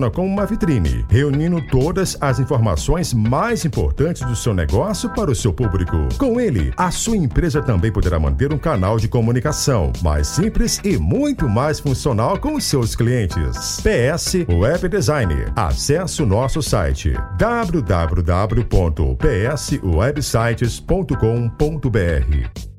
como uma vitrine, reunindo todas as informações mais importantes do seu negócio para o seu público. Com ele, a sua empresa também poderá manter um canal de comunicação mais simples e muito mais funcional com os seus clientes. PS Web Designer. Acesse o nosso site www.pswebsites.com.br.